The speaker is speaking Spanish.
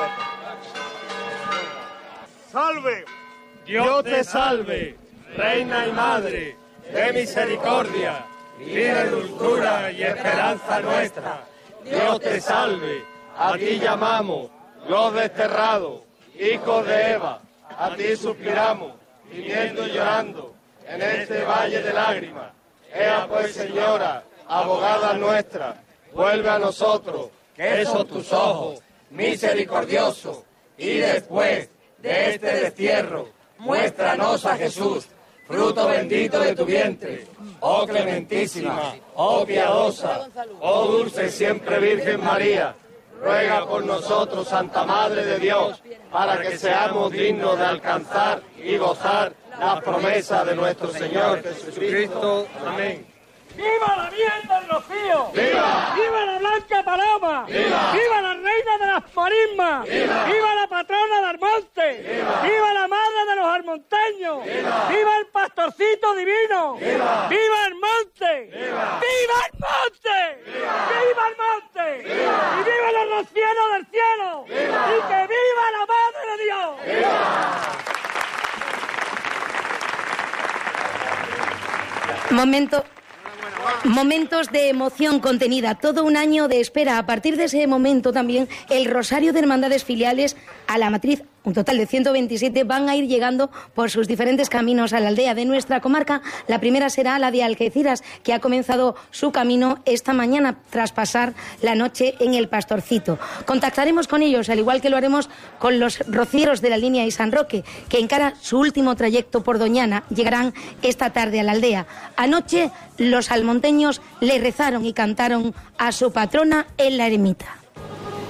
Salve. Dios te salve, Reina y Madre, de misericordia, vida y dulzura y esperanza nuestra. Dios te salve, a ti llamamos, los desterrados, hijos de Eva, a ti suspiramos, gimiendo y llorando, en este valle de lágrimas. Ea pues, Señora, abogada nuestra, vuelve a nosotros, que esos tus ojos, misericordiosos, y después de este destierro, muéstranos a Jesús, fruto bendito de tu vientre. Oh clementísima, oh piadosa, oh dulce siempre Virgen María, ruega por nosotros, Santa Madre de Dios, para que seamos dignos de alcanzar y gozar las promesas de nuestro Señor Jesucristo. Amén. ¡Viva la Virgen del Rocío! ¡Viva! ¡Viva la Blanca Paloma! ¡Viva! ¡Viva la Reina de las Marismas! ¡Viva! ¡Viva la Patrona del Monte! ¡Viva! ¡Viva la Madre de los Almonteños! ¡Viva! ¡Viva el Pastorcito Divino! ¡Viva! ¡Viva el Monte! ¡Viva! ¡Viva el Monte! ¡Viva! ¡Viva el Monte! ¡Viva! ¡Y viva los rocieros del cielo! ¡Viva! ¡Y que viva la Madre de Dios! ¡Viva! Momentos de emoción contenida, todo un año de espera. A partir de ese momento también el rosario de hermandades filiales a la matriz, un total de 127, van a ir llegando por sus diferentes caminos a la aldea de nuestra comarca. La primera será la de Algeciras, que ha comenzado su camino esta mañana tras pasar la noche en el Pastorcito. Contactaremos con ellos, al igual que lo haremos con los rocieros de la línea y San Roque, que encara su último trayecto por Doñana. Llegarán esta tarde a la aldea. Anoche los almonteños le rezaron y cantaron a su patrona en la ermita.